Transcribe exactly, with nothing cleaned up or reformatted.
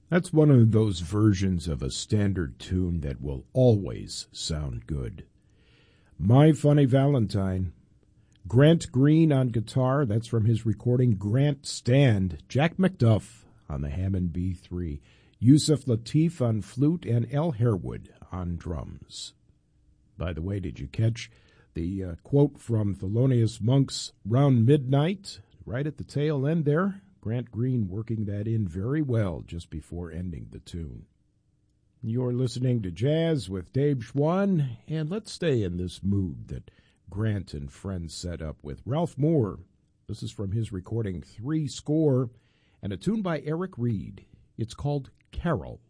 That's one of those versions of a standard tune that will always sound good. My Funny Valentine. Grant Green on guitar, that's from his recording Grant Stand. Jack McDuff on the Hammond B three. Yusuf Lateef on flute and Al Harewood on drums. By the way, did you catch the uh, quote from Thelonious Monk's Round Midnight? Right at the tail end there. Grant Green working that in very well just before ending the tune. You're listening to Jazz with Dave Schwann, and let's stay in this mood that Grant and friends set up with Ralph Moore. This is from his recording Three Score, and a tune by Eric Reed. It's called Carol.